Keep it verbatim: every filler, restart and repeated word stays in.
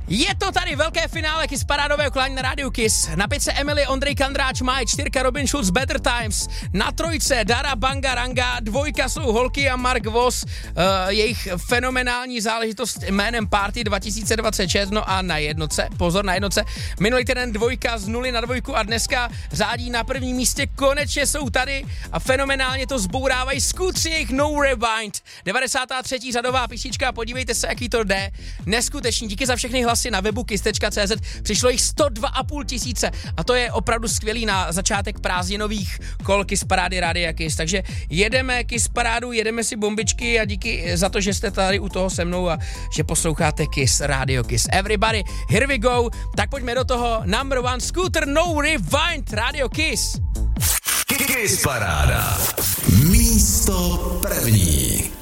Je to tady velké finále Kiss parádového klání na rádiu Kiss. Na pětce Emily, Ondrej Kandráč, Maj, čtyřka Robin Schulz, Better Times. Na trojce Dara Bangaranga, dvojka jsou Holky a Mark Voss, uh, jejich fenomenální záležitost jménem Party dva tisíce dvacet šest. No a na jednotce, pozor na jednotce, minulý týden dvojka z nuly na dvojku a dneska řádí na prvním místě. Konečně jsou tady a fenomenálně to zbourávají skutři jejich No Rewind. devadesátá třetí řadová písnička, podívejte se, jaký to jde. Neskutečný, díky za všechny hlasy na webu kiss tečka cé zet, přišlo jich sto dva a půl tisíce a to je opravdu skvělý na začátek prázdninových kol Kiss parády Rádia Kiss, takže jedeme Kiss parádu, jedeme si bombičky a díky za to, že jste tady u toho se mnou a že posloucháte Kiss Radio Kiss. Everybody, here we go, tak pojďme do toho, number one, Scooter No Rewind, Radio Kiss. Kiss paráda, místo první.